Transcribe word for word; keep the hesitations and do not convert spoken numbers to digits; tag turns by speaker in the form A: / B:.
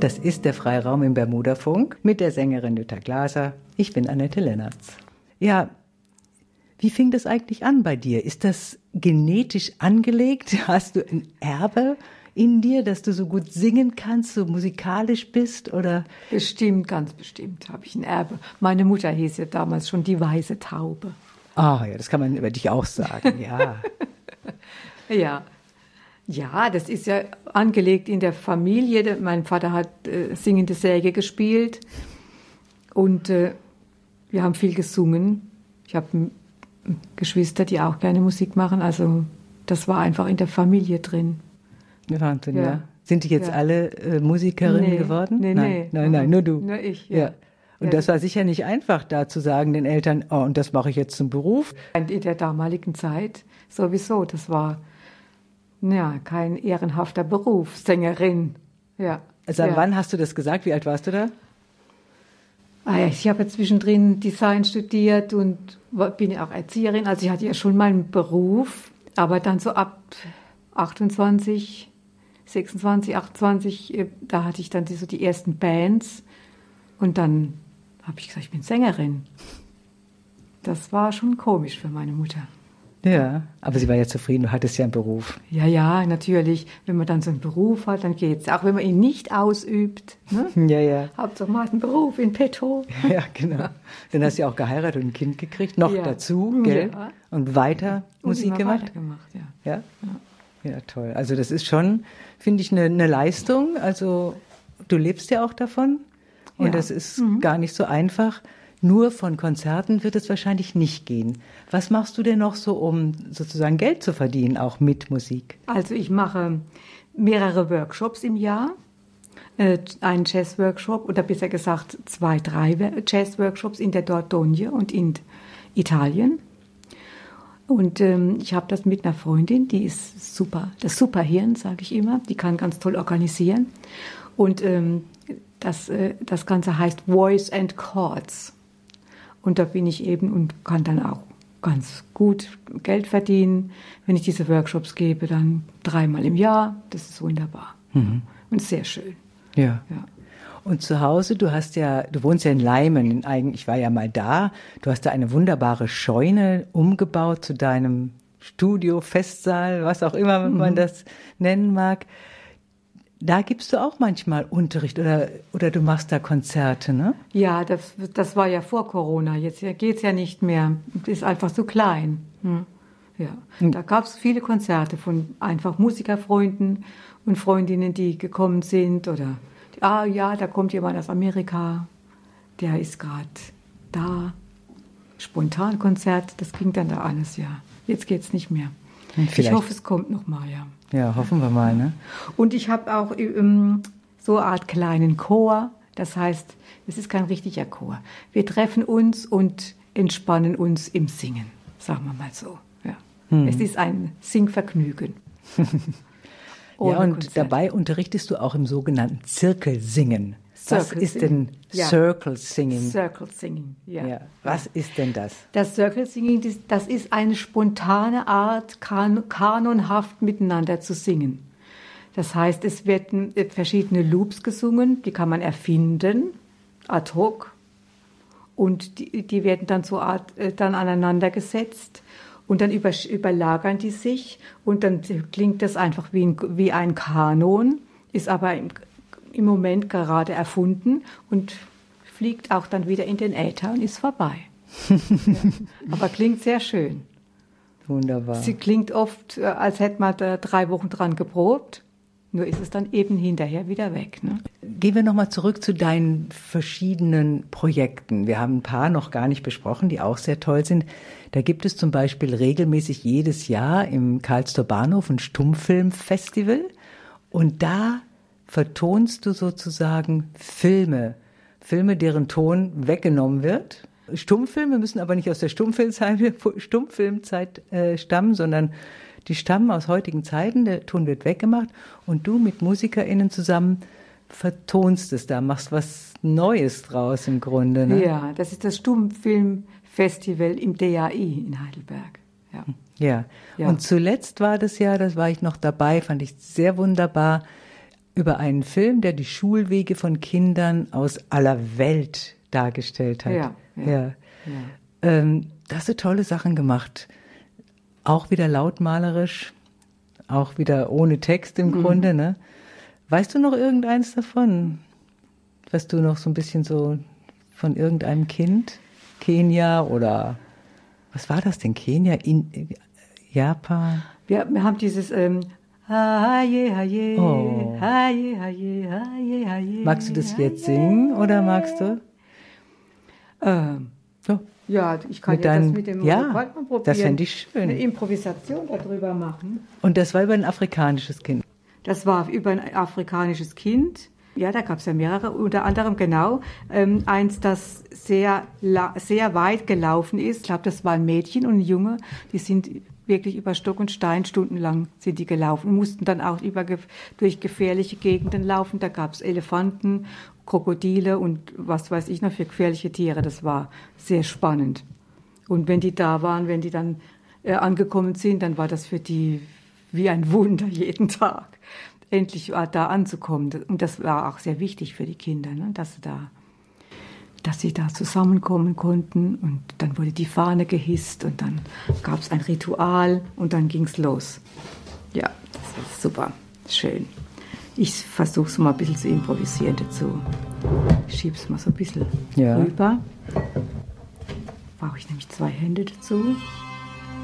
A: Das ist der Freiraum im Bermudafunk mit der Sängerin Jutta Glaser. Ich bin Annette Lennertz. Ja, wie fing das eigentlich an bei dir? Ist das genetisch angelegt? Hast du ein Erbe in dir, dass du so gut singen kannst, so musikalisch bist, oder?
B: Bestimmt, ganz bestimmt habe ich ein Erbe. Meine Mutter hieß ja damals schon die weiße Taube.
A: Ah, ja, das kann man über dich auch sagen, ja.
B: Ja. Ja, das ist ja angelegt in der Familie. Mein Vater hat äh, singende Säge gespielt und äh, wir haben viel gesungen. Ich habe Geschwister, die auch gerne Musik machen. Also das war einfach in der Familie drin.
A: Wahnsinn, ja.
B: ja.
A: Sind die jetzt ja. alle äh, Musikerinnen
B: nee,
A: geworden?
B: Nee,
A: nein,
B: nee.
A: Nein, nein, nur du.
B: Nur ich, ja.
A: ja. Und ja. das war sicher nicht einfach, da zu sagen den Eltern, oh, und das mache ich jetzt zum Beruf.
B: In der damaligen Zeit sowieso, das war ja kein ehrenhafter Beruf, Sängerin. Ja.
A: Also
B: ja.
A: wann hast du das gesagt? Wie alt warst du da?
B: Ah ja, ich habe ja zwischendrin Design studiert und bin ja auch Erzieherin. Also ich hatte ja schon meinen Beruf, aber dann so ab achtundzwanzig, sechsundzwanzig, achtundzwanzig, da hatte ich dann die, so die ersten Bands und dann habe ich gesagt, ich bin Sängerin. Das war schon komisch für meine Mutter.
A: Ja, aber sie war ja zufrieden, du hattest ja einen Beruf.
B: Ja, ja, natürlich. Wenn man dann so einen Beruf hat, dann geht's. Auch wenn man ihn nicht ausübt. Ne?
A: Ja, ja.
B: Hauptsache man hat einen Beruf in petto.
A: Ja, genau. Dann hast du ja auch geheiratet und ein Kind gekriegt, noch ja. dazu, gell? Ja. Und weiter und Musik gemacht.
B: Weiter gemacht, ja.
A: Ja? Ja, ja, toll. Also das ist schon, finde ich, eine, eine Leistung. Also du lebst ja auch davon und ja. das ist mhm. gar nicht so einfach. Nur von Konzerten wird es wahrscheinlich nicht gehen. Was machst du denn noch so, um sozusagen Geld zu verdienen, auch mit Musik?
B: Also ich mache mehrere Workshops im Jahr. Äh, einen Jazz-Workshop oder besser gesagt zwei, drei Jazz-Workshops in der Dordogne und in Italien. Und ähm, ich habe das mit einer Freundin, die ist super, das Superhirn, sage ich immer. Die kann ganz toll organisieren. Und ähm, das, äh, das Ganze heißt Voice and Chords. Und da bin ich eben und kann dann auch ganz gut Geld verdienen. Wenn ich diese Workshops gebe, dann dreimal im Jahr. Das ist wunderbar. Mhm. Und sehr schön.
A: Ja.
B: ja.
A: Und zu Hause, du hast ja, du wohnst ja in Leimen, in Eigen, ich war ja mal da. Du hast da eine wunderbare Scheune umgebaut zu deinem Studio, Festsaal, was auch immer mhm. man das nennen mag. Da gibst du auch manchmal Unterricht oder, oder du machst da Konzerte, ne?
B: Ja, das, das war ja vor Corona. Jetzt geht's ja nicht mehr. Es ist einfach so klein. Hm. Ja. Hm. Da gab's viele Konzerte von einfach Musikerfreunden und Freundinnen, die gekommen sind. Oder, ah ja, da kommt jemand aus Amerika, der ist gerade da. Spontankonzert, das ging dann da alles, ja. Jetzt geht's nicht mehr. Vielleicht. Ich hoffe, es kommt noch mal, ja.
A: Ja, hoffen wir mal, ne?
B: Und ich habe auch ähm, so eine Art kleinen Chor. Das heißt, es ist kein richtiger Chor. Wir treffen uns und entspannen uns im Singen, sagen wir mal so. Ja. Hm. Es ist ein Singvergnügen.
A: Ja, und Konzert. Dabei unterrichtest du auch im sogenannten Zirkelsingen. Was ist denn ja. Circle Singing?
B: Circle Singing, ja.
A: ja. Was ist denn das?
B: Das Circle Singing, das, das ist eine spontane Art, kan- kanonhaft miteinander zu singen. Das heißt, es werden verschiedene Loops gesungen, die kann man erfinden, ad hoc. Und die, die werden dann so art, äh, dann aneinander gesetzt. Und dann über, überlagern die sich. Und dann klingt das einfach wie ein, wie ein Kanon, ist aber im im Moment gerade erfunden und fliegt auch dann wieder in den Äther und ist vorbei. Ja. Aber klingt sehr schön.
A: Wunderbar.
B: Sie klingt oft, als hätte man da drei Wochen dran geprobt, nur ist es dann eben hinterher wieder weg. Ne?
A: Gehen wir nochmal zurück zu deinen verschiedenen Projekten. Wir haben ein paar noch gar nicht besprochen, die auch sehr toll sind. Da gibt es zum Beispiel regelmäßig jedes Jahr im Karlstor Bahnhof ein Stummfilmfestival und da vertonst du sozusagen Filme, Filme, deren Ton weggenommen wird. Stummfilme müssen aber nicht aus der Stummfilmzeit, Stummfilmzeit äh, stammen, sondern die stammen aus heutigen Zeiten. Der Ton wird weggemacht und du mit MusikerInnen zusammen vertonst es da, machst was Neues draus im Grunde. Ne?
B: Ja, das ist das Stummfilmfestival im D A I in Heidelberg. Ja.
A: Ja. ja, und zuletzt war das ja, das war ich noch dabei, fand ich sehr wunderbar, über einen Film, der die Schulwege von Kindern aus aller Welt dargestellt hat.
B: Ja, ja,
A: ja.
B: ja.
A: Ähm, da hast du tolle Sachen gemacht. Auch wieder lautmalerisch, auch wieder ohne Text im mhm. Grunde, ne? Weißt du noch irgendeins davon? Was du noch so ein bisschen so von irgendeinem Kind? Kenia oder was war das denn? Kenia? In Japan?
B: Wir, wir haben dieses ähm, Haje, haje,
A: oh.
B: haje, haje, haje, haje.
A: Magst du das jetzt singen oder magst du?
B: Ähm,
A: so.
B: Ja, ich kann
A: mit
B: ja
A: dein,
B: das mit dem
A: ja,
B: mal probieren.
A: Das fände ich schön.
B: Eine Improvisation darüber machen.
A: Und das war über ein afrikanisches Kind?
B: Das war über ein afrikanisches Kind. Ja, da gab es ja mehrere, unter anderem genau ähm, eins, das sehr, sehr weit gelaufen ist. Ich glaube, das war ein Mädchen und ein Junge. Die sind wirklich über Stock und Stein stundenlang sind die gelaufen, mussten dann auch über, durch gefährliche Gegenden laufen. Da gab es Elefanten, Krokodile und was weiß ich noch für gefährliche Tiere. Das war sehr spannend. Und wenn die da waren, wenn die dann äh, angekommen sind, dann war das für die wie ein Wunder jeden Tag, endlich da anzukommen. Und das war auch sehr wichtig für die Kinder, ne? dass, sie da, dass sie da zusammenkommen konnten. Und dann wurde die Fahne gehisst und dann gab es ein Ritual und dann ging es los. Ja, das ist super, schön. Ich versuche es mal ein bisschen zu improvisieren dazu. Ich schiebe es mal so ein bisschen
A: ja.
B: rüber. Brauche ich nämlich zwei Hände dazu.